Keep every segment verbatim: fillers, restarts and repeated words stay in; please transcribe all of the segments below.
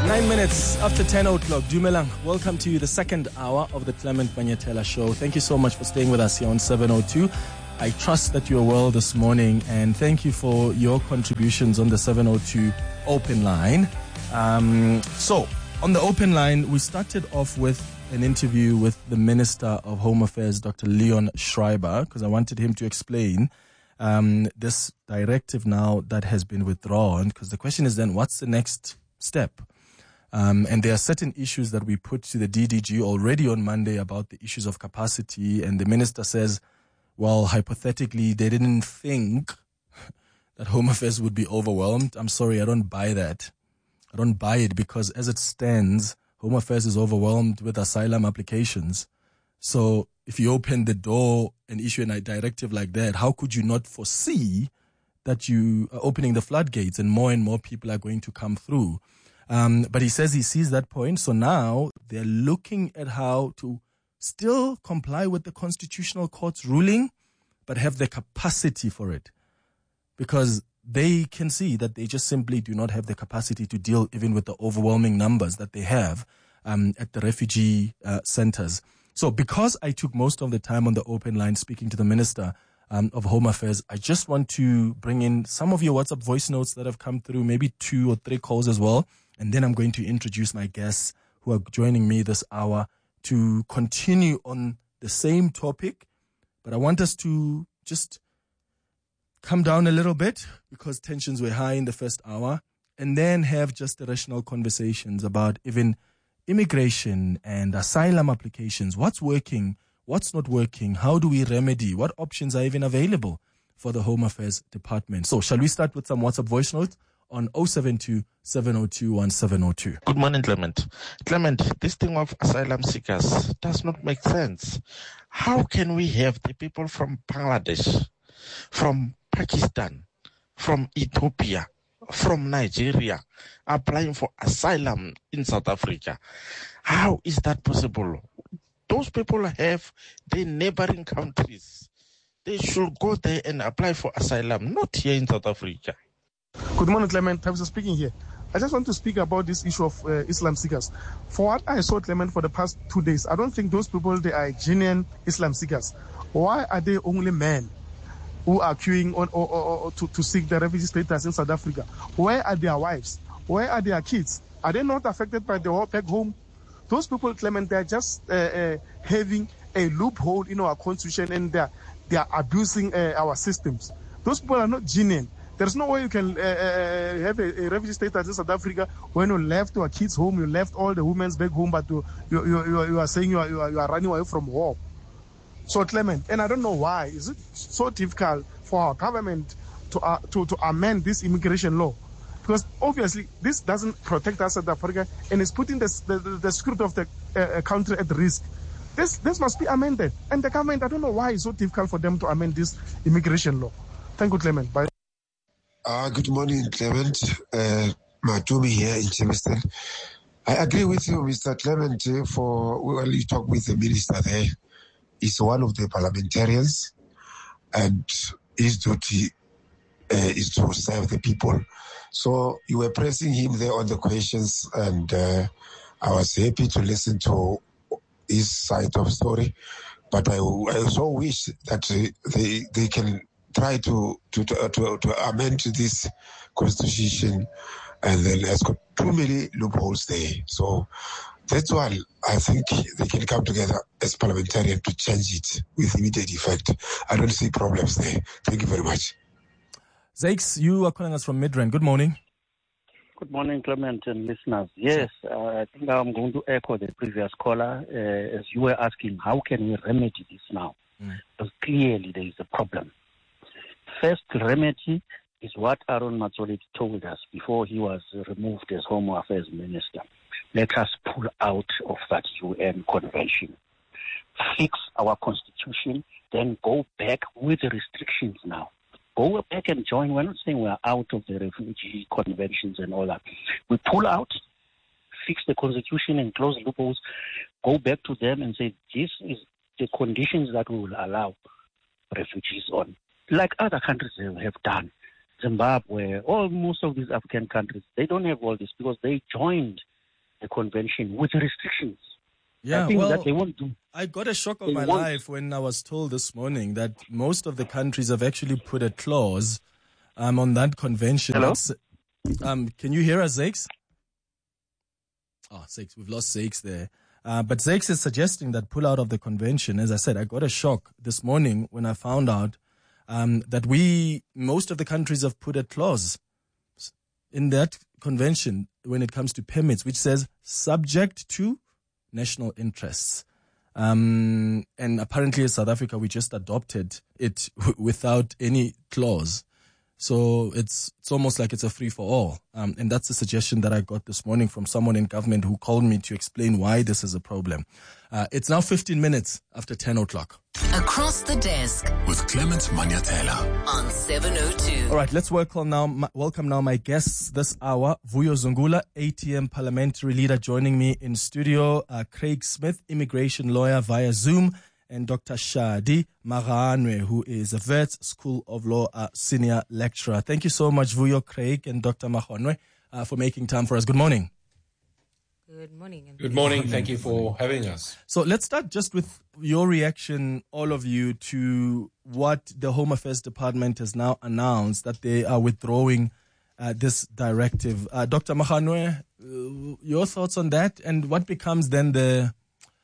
Nine minutes after ten o'clock. Dumelang, welcome to the second hour of the Clement Banyatela Show. Thank you so much for staying with us here on seven oh two. I trust that you're well this morning, and thank you for your contributions on the seven oh two open line. Um, so, on the open line, we started off with an interview with the Minister of Home Affairs, Doctor Leon Schreiber, because I wanted him to explain um, this directive now that has been withdrawn, because the question is then, what's the next step? Um, and there are certain issues that we put to the D D G already on Monday about the issues of capacity. And the minister says, well, hypothetically, they didn't think that Home Affairs would be overwhelmed. I'm sorry, I don't buy that. I don't buy it because as it stands, Home Affairs is overwhelmed with asylum applications. So if you open the door and issue a directive like that, how could you not foresee that you are opening the floodgates and more and more people are going to come through? Um, but he says he sees that point. So now they're looking at how to still comply with the Constitutional Court's ruling, but have the capacity for it. Because they can see that they just simply do not have the capacity to deal even with the overwhelming numbers that they have um, at the refugee uh, centers. So because I took most of the time on the open line speaking to the Minister um, of Home Affairs, I just want to bring in some of your WhatsApp voice notes that have come through, maybe two or three calls as well. And then I'm going to introduce my guests who are joining me this hour to continue on the same topic. But I want us to just come down a little bit because tensions were high in the first hour, and then have just rational conversations about even immigration and asylum applications. What's working? What's not working? How do we remedy? What options are even available for the Home Affairs Department? So shall we start with some WhatsApp voice notes on oh seven two, seven oh two, one seven oh two. Good morning, Clement. Clement, this thing of asylum seekers does not make sense. How can we have the people from Bangladesh, from Pakistan, from Ethiopia, from Nigeria applying for asylum in South Africa? How is that possible? Those people have their neighboring countries. They should go there and apply for asylum, not here in South Africa. Good morning, Clement. Tabitha speaking here. I just want to speak about this issue of uh, Islam seekers. For what I saw, Clement, for the past two days, I don't think those people, they are genuine Islam seekers. Why are they only men who are queuing on, or, or, or, to, to seek the refugee status in South Africa? Where are their wives? Where are their kids? Are they not affected by the war back home? Those people, Clement, they are just uh, uh, having a loophole in our constitution, and they are, they are abusing uh, our systems. Those people are not genuine. There's no way you can uh, uh, have a, a refugee status in South Africa when you left your kids home, you left all the women back home, but you, you, you, you are saying you are, you, are, you are running away from war. So, Clement, and I don't know why, is it so difficult for our government to uh, to, to amend this immigration law? Because obviously this doesn't protect us, South Africa, and it's putting the, the, the security of the uh, country at risk. This, this must be amended. And the government, I don't know why it's so difficult for them to amend this immigration law. Thank you, Clement. Bye. Uh, good morning, Clement. Uh, Matumi here in Chemiston. I agree with you, Mister Clement, uh, for when you talk with the minister there. He's one of the parliamentarians, and his duty uh, is to serve the people. So you were pressing him there on the questions, and uh, I was happy to listen to his side of the story. But I, I also wish that uh, they they can try to to, to to to amend this constitution, and then there's got too many loopholes there. So that's why I think they can come together as parliamentarians to change it with immediate effect. I don't see problems there. Thank you very much. Zakes, you are calling us from Midrand. Good morning. Good morning, Clement and listeners. Yes, uh, I think I'm going to echo the previous caller uh, as you were asking, how can we remedy this now? Mm. Because clearly there is a problem. First remedy is what Aaron Matsoli told us before he was removed as Home Affairs Minister. Let us pull out of that U N convention, fix our constitution, then go back with the restrictions now. Go back and join. We're not saying we're out of the refugee conventions and all that. We pull out, fix the constitution and close loopholes, go back to them and say, this is the conditions that we will allow refugees on. Like other countries have done. Zimbabwe, or most of these African countries, they don't have all this because they joined the convention with restrictions. Yeah, I think well, that they won't do. I got a shock of They my won't. life when I was told this morning that most of the countries have actually put a clause um, on that convention. Hello? That's, um, can you hear us, Zakes? Oh, Zakes, we've lost Zakes there. Uh, but Zakes is suggesting that pull out of the convention. As I said, I got a shock this morning when I found out um, that we, most of the countries have put a clause in that convention when it comes to permits, which says subject to national interests. Um, and apparently in South Africa, we just adopted it w- without any clause. So it's it's almost like it's a free-for-all. Um, and that's a suggestion that I got this morning from someone in government who called me to explain why this is a problem. Uh, it's now fifteen minutes after ten o'clock. Across the Desk with Clement Manyatela on seven oh two. All right, let's welcome now, my, welcome now my guests this hour. Vuyo Zungula, A T M parliamentary leader, joining me in studio. Uh, Craig Smith, immigration lawyer via Zoom. And Doctor Shadi Maranwe, who is a Wits School of Law uh, senior lecturer. Thank you so much, Vuyo, Craig, and Doctor Maranwe, uh, for making time for us. Good morning. Good morning. Good morning. Thank you for having us. So let's start just with your reaction, all of you, to what the Home Affairs Department has now announced, that they are withdrawing uh, this directive. Uh, Doctor Maranwe, uh, your thoughts on that, and what becomes then the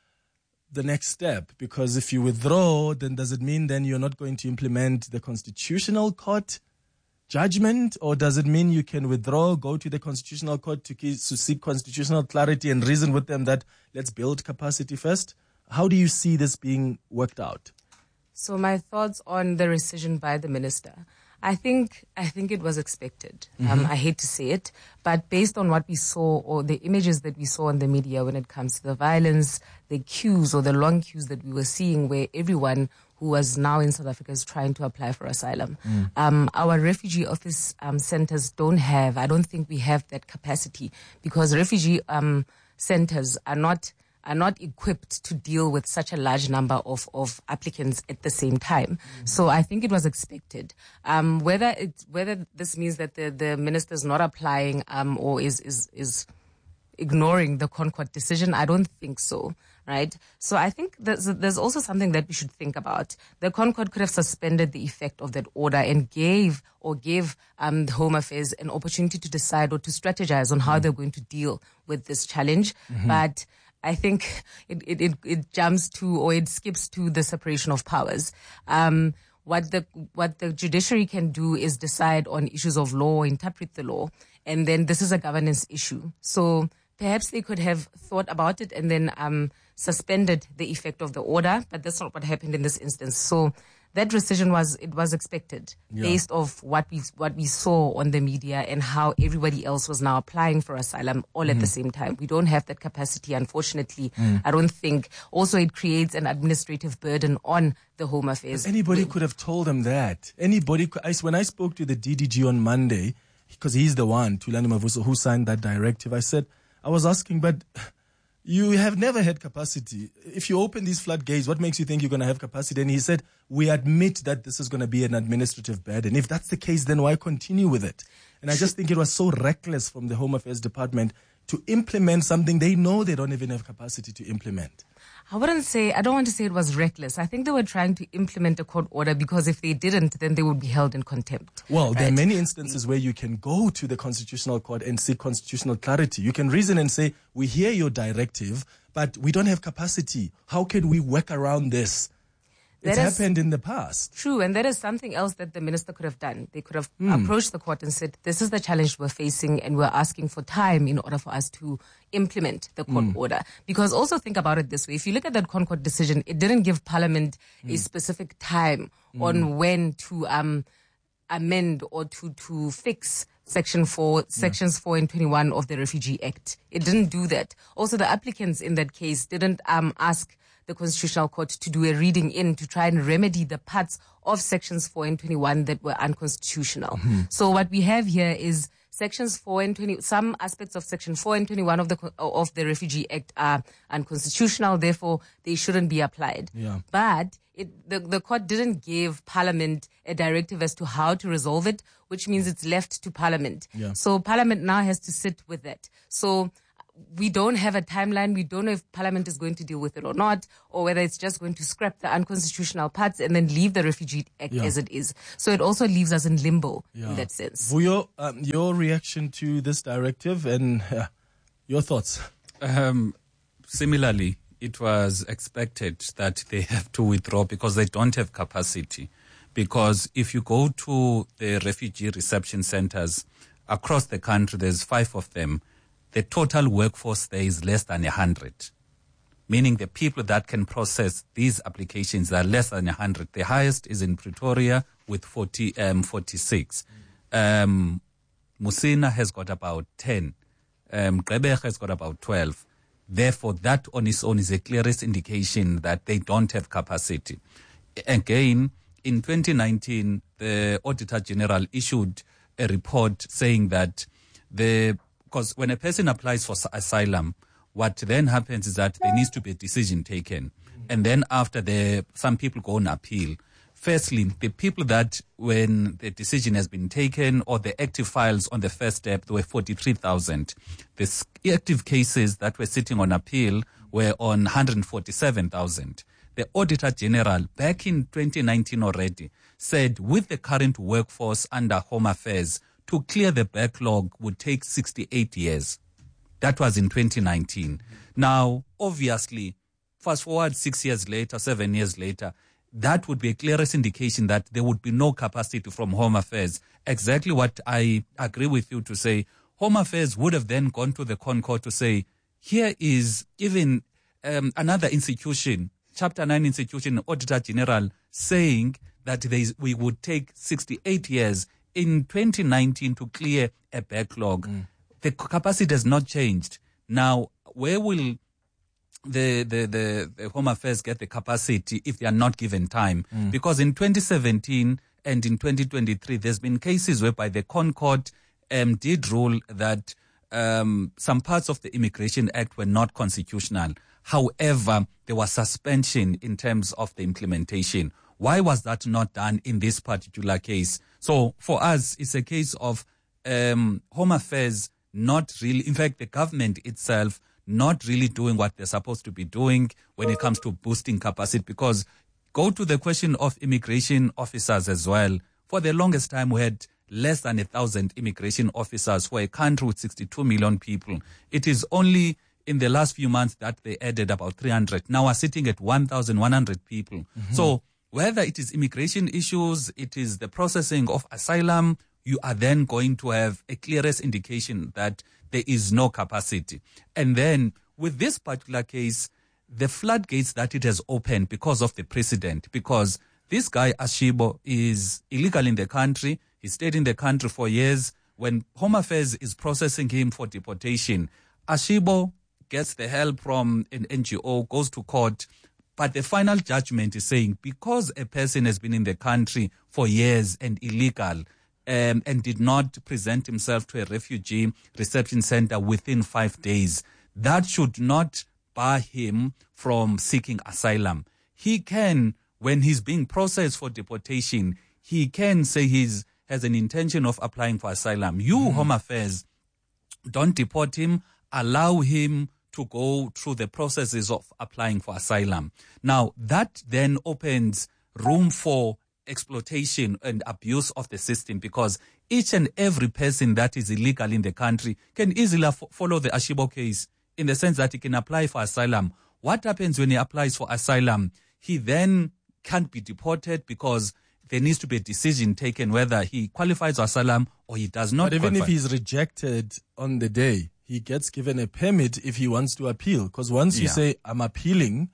the next step? Because if you withdraw, then does it mean then you're not going to implement the Constitutional Court judgment, or does it mean you can withdraw, go to the Constitutional Court to, to seek constitutional clarity and reason with them that let's build capacity first? How do you see this being worked out? So my thoughts on the rescission by the minister. I think I think it was expected. Mm-hmm. Um, I hate to say it, but based on what we saw, or the images that we saw in the media when it comes to the violence, the queues or the long queues that we were seeing, where everyone who was now in South Africa is trying to apply for asylum. Mm. Um, our refugee office um, centers don't have, I don't think we have that capacity, because refugee um, centers are not are not equipped to deal with such a large number of, of applicants at the same time. Mm-hmm. So I think it was expected. Um, whether it, whether this means that the, the minister is not applying um, or is, is, is ignoring the Concord decision, I don't think so, right? So I think there's, there's also something that we should think about. The Concord could have suspended the effect of that order and gave or gave um, the Home Affairs an opportunity to decide or to strategize on how mm-hmm. they're going to deal with this challenge. Mm-hmm. But I think it, it, it, it jumps to, or it skips to, the separation of powers. Um, what the, what the judiciary can do is decide on issues of law, interpret the law, and then this is a governance issue. So perhaps they could have thought about it and then, um, suspended the effect of the order, but that's not what happened in this instance. So that rescission was, it was expected yeah. based off what we, what we saw on the media and how everybody else was now applying for asylum all mm. at the same time. We don't have that capacity, unfortunately. Mm. I don't think. Also, it creates an administrative burden on the Home Affairs. But anybody could have told them that. Anybody could, I, when I spoke to the D D G on Monday, because he's the one, Thulani Mavuso, who signed that directive, I said, I was asking, but you have never had capacity. If you open these floodgates, what makes you think you're going to have capacity? And he said, we admit that this is going to be an administrative burden. If that's the case, then why continue with it? And I just think it was so reckless from the Home Affairs Department to implement something they know they don't even have capacity to implement. I wouldn't say, I don't want to say it was reckless. I think they were trying to implement a court order, because if they didn't, then they would be held in contempt. Well, right? There are many instances Mm. where you can go to the Constitutional Court and seek constitutional clarity. You can reason and say, we hear your directive, but we don't have capacity. How can we work around this? It's That is happened in the past. True, and that is something else that the minister could have done. They could have Mm. approached the court and said, this is the challenge we're facing, and we're asking for time in order for us to implement the court Mm. order. Because also think about it this way. If you look at that Concord decision, it didn't give Parliament Mm. a specific time on when to um, amend or to, to fix Section four, Sections four and twenty-one of the Refugee Act. It didn't do that. Also, the applicants in that case didn't um, ask the Constitutional Court to do a reading in to try and remedy the parts of Sections four and twenty-one that were unconstitutional. Mm-hmm. So what we have here is Sections four and twenty, some aspects of Section four and twenty-one of the of the Refugee Act are unconstitutional, therefore they shouldn't be applied. Yeah. But it, the, the court didn't give Parliament a directive as to how to resolve it, which means it's left to Parliament. Yeah. So Parliament now has to sit with that. So we don't have a timeline. We don't know if Parliament is going to deal with it or not, or whether it's just going to scrap the unconstitutional parts and then leave the Refugee Act Yeah. as it is. So it also leaves us in limbo Yeah. in that sense. Vuyo, um, your reaction to this directive and uh, your thoughts? Um, similarly, it was expected that they have to withdraw because they don't have capacity. Because if you go to the refugee reception centers across the country, there's five of them. The total workforce there is less than one hundred, meaning the people that can process these applications are less than one hundred. The highest is in Pretoria with forty, um, forty-six. Um, Musina has got about ten. Um, Gqeberha has got about twelve. Therefore, that on its own is a clearest indication that they don't have capacity. Again, in twenty nineteen, the Auditor General issued a report saying that the, because when a person applies for asylum, what then happens is that there needs to be a decision taken. And then after the, some people go on appeal. Firstly, the people that when the decision has been taken or the active files on the first step, there were forty-three thousand. The active cases that were sitting on appeal were on one hundred forty-seven thousand. The Auditor General, back in twenty nineteen already, said with the current workforce under Home Affairs, to clear the backlog would take sixty-eight years. That was in twenty nineteen. Now, obviously, fast forward six years later, seven years later, that would be a clearest indication that there would be no capacity from Home Affairs. Exactly what I agree with you to say. Home Affairs would have then gone to the Concord to say, here is even um, another institution, Chapter nine institution, Auditor General, saying that there is, we would take sixty-eight years in twenty nineteen to clear a backlog. Mm. The capacity has not changed. Now, where will the, the, the, the Home Affairs get the capacity if they are not given time? Mm. Because in twenty seventeen and in twenty twenty-three, there's been cases whereby the Concord um, did rule that um, some parts of the Immigration Act were not constitutional. However, there was suspension in terms of the implementation. Why was that not done in this particular case? So for us, it's a case of um, Home Affairs not really, in fact, the government itself not really doing what they're supposed to be doing when it comes to boosting capacity. Because go to the question of immigration officers as well. For the longest time, we had less than a thousand immigration officers for a country with sixty-two million people. It is only in the last few months that they added about three hundred. Now we're sitting at one thousand one hundred people. Mm-hmm. So whether it is immigration issues, it is the processing of asylum, you are then going to have a clearest indication that there is no capacity. And then with this particular case, the floodgates that it has opened because of the precedent, because this guy, Ashibo, is illegal in the country. He stayed in the country for years. When Home Affairs is processing him for deportation, Ashibo gets the help from an N G O, goes to court. But the final judgment is saying because a person has been in the country for years and illegal um, and did not present himself to a refugee reception center within five days, that should not bar him from seeking asylum. He can, when he's being processed for deportation, he can say he's has an intention of applying for asylum. You, mm. Home Affairs, don't deport him, allow him to go through the processes of applying for asylum. Now, that then opens room for exploitation and abuse of the system, because each and every person that is illegal in the country can easily f- follow the Ashibo case in the sense that he can apply for asylum. What happens when he applies for asylum? He then can't be deported because there needs to be a decision taken whether he qualifies for asylum or he does not. But even qualify. if he's rejected on the day, he gets given a permit if he wants to appeal. Because once you Yeah. say, I'm appealing,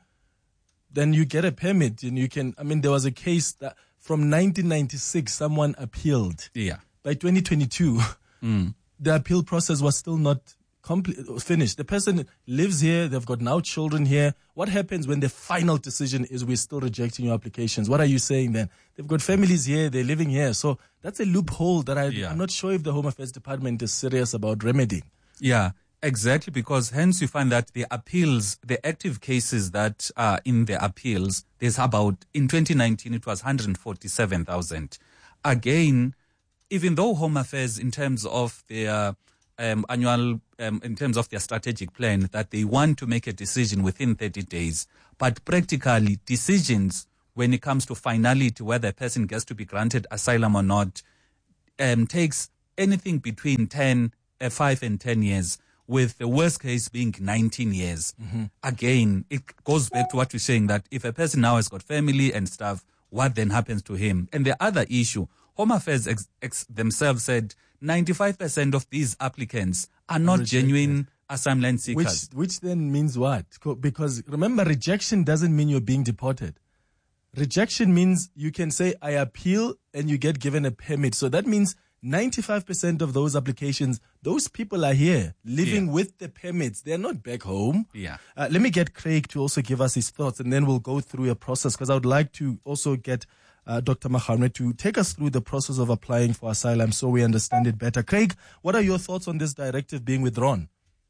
then you get a permit and you can, I mean, there was a case that from nineteen ninety-six, someone appealed. Yeah. By twenty twenty-two, Mm. the appeal process was still not complete, finished. The person lives here. They've got now children here. What happens when the final decision is we're still rejecting your applications? What are you saying then? They've got families here. They're living here. So that's a loophole that I, Yeah. I'm not sure if the Home Affairs Department is serious about remedying. Yeah, exactly, because hence you find that the appeals, the active cases that are in the appeals, there's about, in twenty nineteen, it was one hundred forty-seven thousand. Again, even though Home Affairs, in terms of their um, annual, um, in terms of their strategic plan, that they want to make a decision within thirty days. But practically, decisions when it comes to finality, whether a person gets to be granted asylum or not, um, takes anything between ten, uh, five and ten years, with the worst case being nineteen years. Mm-hmm. Again, it goes back to what we're saying, that if a person now has got family and stuff, what then happens to him? And the other issue, Home Affairs ex- ex- themselves said ninety-five percent of these applicants are not rejected. Genuine asylum seekers. Which, which then means what? Because remember, rejection doesn't mean you're being deported. Rejection means you can say, I appeal, and you get given a permit. So that means ninety-five percent of those applications, those people are here living yeah. with the permits. They're not back home. Yeah. Uh, let me get Craig to also give us his thoughts, and then we'll go through a process, because I would like to also get uh, Doctor Magane to take us through the process of applying for asylum so we understand it better. Craig, what are your thoughts on this directive being withdrawn?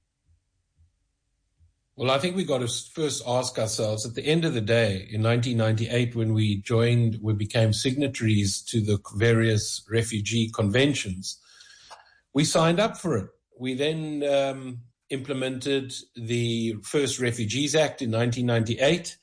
Well, I think we got to first ask ourselves, at the end of the day, in nineteen ninety-eight, when we joined, we became signatories to the various refugee conventions, we signed up for it. We then um, implemented the first Refugees Act in nineteen ninety-eight,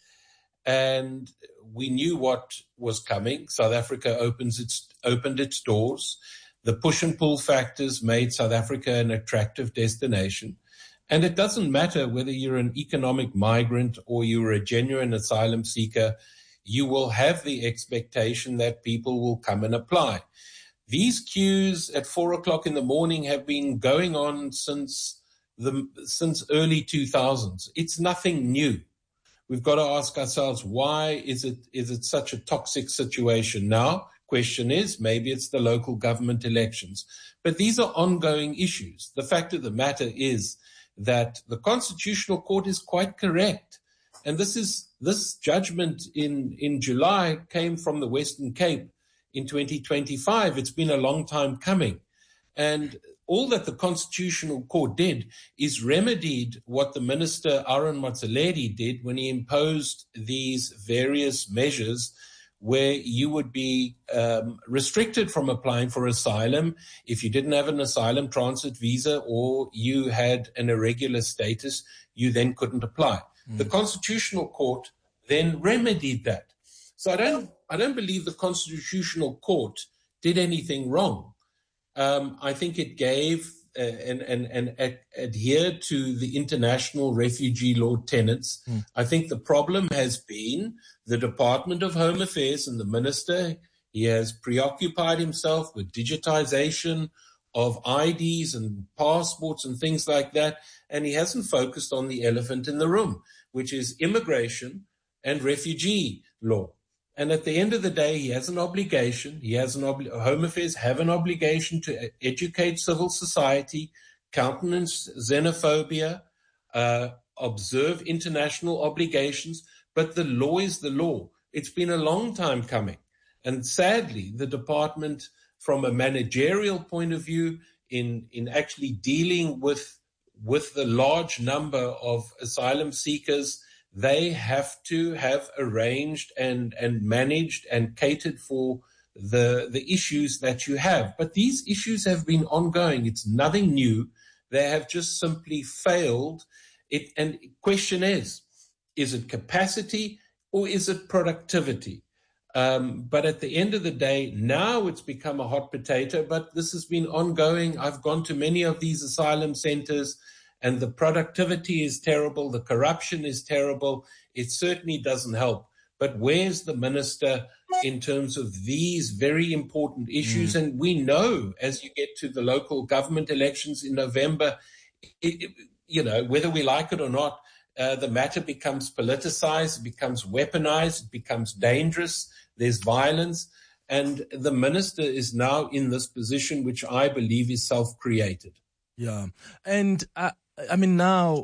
and we knew what was coming. South Africa opens its, opened its doors. The push and pull factors made South Africa an attractive destination. And it doesn't matter whether you're an economic migrant or you're a genuine asylum seeker, you will have the expectation that people will come and apply. These queues at four o'clock in the morning have been going on since the since early two thousands. It's nothing new. We've got to ask ourselves, why is it is it such a toxic situation now? Question is, maybe it's the local government elections. But these are ongoing issues. The fact of the matter is that the Constitutional Court is quite correct. And this is this judgment in, in July came from the Western Cape in twenty twenty-five. It's been a long time coming. And all that the Constitutional Court did is remedied what the Minister Aaron Motsoaledi did when he imposed these various measures where you would be um, restricted from applying for asylum if you didn't have an asylum transit visa or you had an irregular status, you then couldn't apply. Mm. The Constitutional Court then remedied that. So I don't, I don't believe the Constitutional Court did anything wrong. Um, I think it gave uh, and, and, and ad- adhered to the international refugee law tenets. Mm. I think the problem has been the Department of Home Affairs and the minister. He has preoccupied himself with digitization of I Ds and passports and things like that, and he hasn't focused on the elephant in the room, which is immigration and refugee law. And at the end of the day, he has an obligation. He has an obli- Home Affairs have an obligation to educate civil society, countenance xenophobia, uh, observe international obligations. But the law is the law. It's been a long time coming. And sadly, the department, from a managerial point of view, in, in actually dealing with, with the large number of asylum seekers, they have to have arranged and, and managed and catered for the, the issues that you have. But these issues have been ongoing. It's nothing new. They have just simply failed. It, and question is, is it capacity or is it productivity? Um, but at the end of the day, now it's become a hot potato, but this has been ongoing. I've gone to many of these asylum centers, and the productivity is terrible. The corruption is terrible. It certainly doesn't help. But where's the minister in terms of these very important issues? Mm. And we know as you get to the local government elections in November, it, it, you know, whether we like it or not, uh, the matter becomes politicized, it becomes weaponized, it becomes dangerous. There's violence. And the minister is now in this position, which I believe is self-created. Yeah. And uh, I mean, now,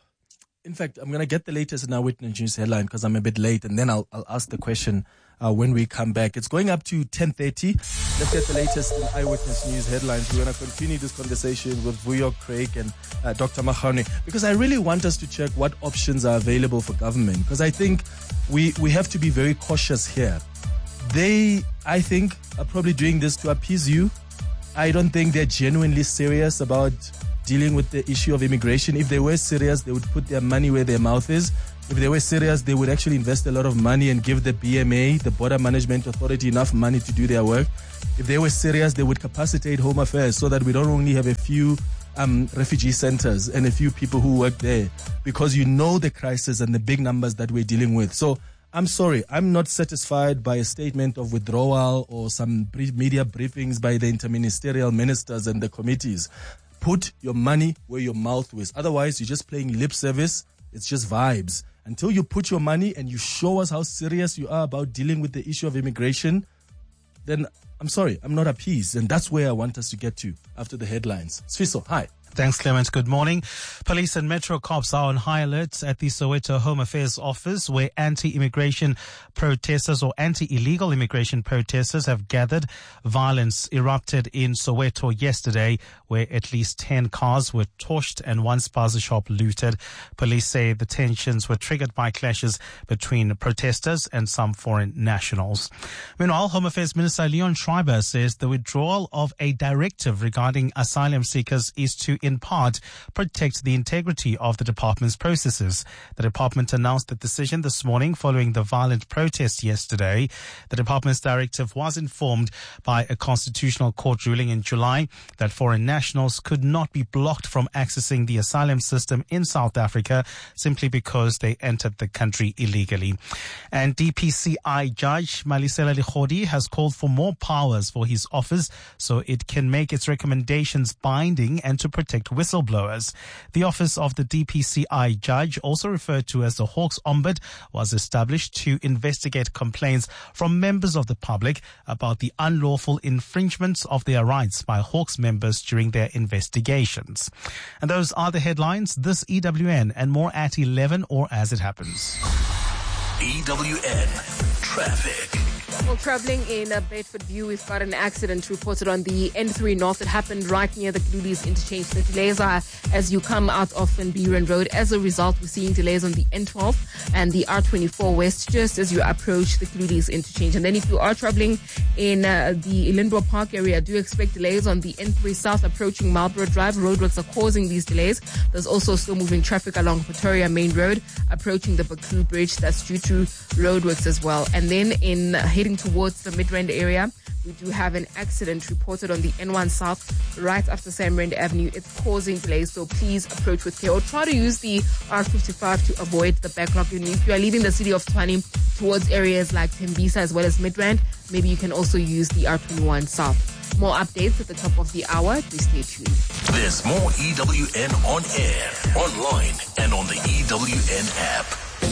in fact, I'm going to get the latest in our Witness News headline because I'm a bit late, and then I'll, I'll ask the question uh, when we come back. It's going up to ten thirty. Let's get the latest in Eyewitness News headlines. We're going to continue this conversation with Vuyo, Craig, and uh, Doctor Magane, because I really want us to check what options are available for government, because I think we, we have to be very cautious here. They, I think, are probably doing this to appease you. I don't think they're genuinely serious about dealing with the issue of immigration. If they were serious, they would put their money where their mouth is. If they were serious, they would actually invest a lot of money and give the B M A, the Border Management Authority, enough money to do their work. If they were serious, they would capacitate Home Affairs so that we don't only have a few um, refugee centers and a few people who work there, because you know the crisis and the big numbers that we're dealing with. So I'm sorry, I'm not satisfied by a statement of withdrawal or some media briefings by the interministerial ministers and the committees. Put your money where your mouth is. Otherwise, you're just playing lip service. It's just vibes. Until you put your money and you show us how serious you are about dealing with the issue of immigration, then I'm sorry, I'm not appeased. And that's where I want us to get to after the headlines. Sfiso, hi. Thanks, Clement. Good morning. Police and Metro Cops are on high alert at the Soweto Home Affairs office, where anti-immigration protesters or anti-illegal immigration protesters have gathered. Violence erupted in Soweto yesterday, where at least ten cars were torched and one spaza shop looted. Police say the tensions were triggered by clashes between protesters and some foreign nationals. Meanwhile, Home Affairs Minister Leon Schreiber says the withdrawal of a directive regarding asylum seekers is to in part protect the integrity of the department's processes. The department announced the decision this morning following the violent protest yesterday. The department's directive was informed by a constitutional court ruling in July that foreign nationals could not be blocked from accessing the asylum system in South Africa simply because they entered the country illegally. And D P C I Judge Malisela Likhodi has called for more powers for his office so it can make its recommendations binding and to protect whistleblowers. The office of the D P C I judge, also referred to as the Hawks Ombud, was established to investigate complaints from members of the public about the unlawful infringements of their rights by Hawks members during their investigations. And those are the headlines. This E W N and more at eleven or as it happens. E W N Traffic. Well, traveling in uh, Bedford View, we've got an accident reported on the N three North. It happened right near the Glulies interchange. The delays are as you come out of Van Buren Road. As a result, we're seeing delays on the N twelve and the R twenty-four West just as you approach the Glulies interchange. And then if you are traveling in uh, the Lindor Park area, do expect delays on the N three South approaching Marlborough Drive. Roadworks are causing these delays. There's also still moving traffic along Pretoria Main Road approaching the Baku Bridge. That's due to roadworks as well. And then in uh, heading towards the Midrand area, we do have an accident reported on the N one South right after Samrand Avenue. It's causing delays, so please approach with care or try to use the R fifty-five to avoid the backlog. And if you are leaving the city of Tshwane towards areas like Tembisa as well as Midrand, maybe you can also use the R twenty-one South. More updates at the top of the hour. Please stay tuned. There's more E W N on air, online, and on the E W N app.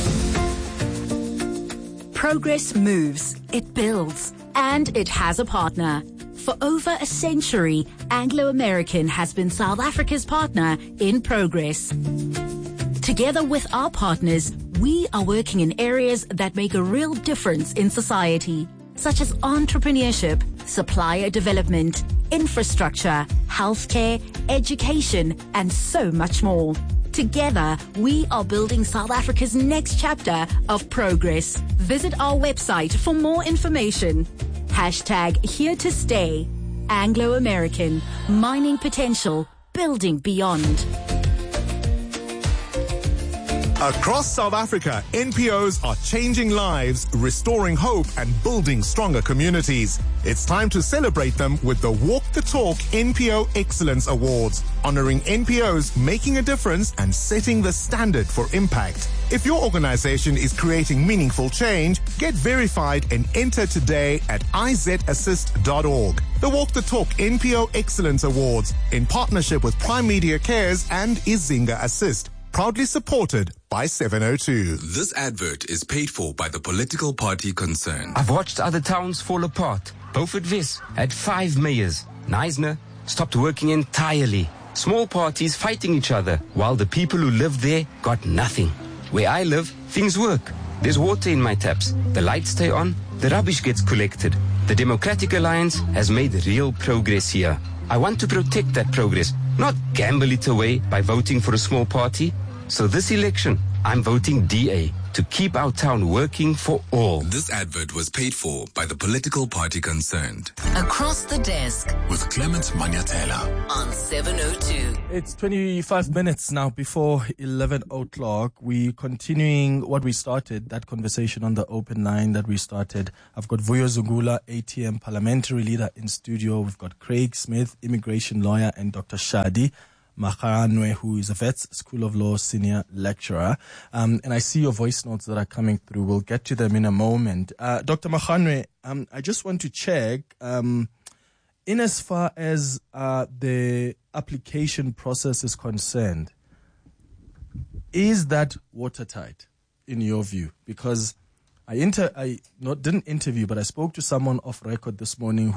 Progress moves, it builds, and it has a partner. For over a century, Anglo American has been South Africa's partner in progress. Together with our partners, we are working in areas that make a real difference in society, such as entrepreneurship, supplier development, infrastructure, healthcare, education, and so much more. Together, we are building South Africa's next chapter of progress. Visit our website for more information. Hashtag here to stay. Anglo American. Mining potential. Building beyond. Across South Africa, N P Os are changing lives, restoring hope, and building stronger communities. It's time to celebrate them with the Walk the Talk N P O Excellence Awards, honoring N P Os making a difference and setting the standard for impact. If your organization is creating meaningful change, get verified and enter today at I Z assist dot org. The Walk the Talk N P O Excellence Awards, in partnership with Prime Media Cares and Izinga Assist. Proudly supported by seven oh two. This advert is paid for by the political party concerned. I've watched other towns fall apart. Beaufort West had five mayors. Knysna stopped working entirely. Small parties fighting each other, while the people who lived there got nothing. Where I live, things work. There's water in my taps. The lights stay on. The rubbish gets collected. The Democratic Alliance has made real progress here. I want to protect that progress, not gamble it away by voting for a small party. So this election, I'm voting D A to keep our town working for all. This advert was paid for by the political party concerned. Across the Desk with Clement Manyatela on seven oh two. It's twenty-five minutes now before eleven o'clock. We're continuing what we started, that conversation on the open line that we started. I've got Vuyo Zungula, A T M parliamentary leader in studio. We've got Craig Smith, immigration lawyer, and Doctor Shadi Makhanwe, who is a Wits School of Law senior lecturer. Um, and I see your voice notes that are coming through. We'll get to them in a moment. Uh, Doctor Makhanwe, um, I just want to check, um, in as far as uh, the application process is concerned, is that watertight in your view? Because I inter I not didn't interview, but I spoke to someone off record this morning